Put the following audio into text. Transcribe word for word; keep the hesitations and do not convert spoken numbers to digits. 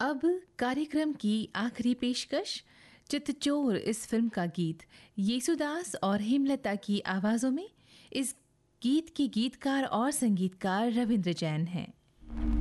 अब कार्यक्रम की आखिरी पेशकश, चितचोर इस फिल्म का गीत येसुदास और हेमलता की आवाज़ों में। इस गीत के गीतकार और संगीतकार रविंद्र जैन हैं।